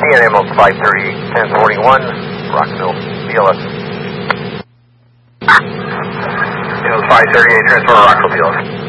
CNN Amos 538, 1041, Rockville, BLS. Amos 538, transfer to Rockville, BLS.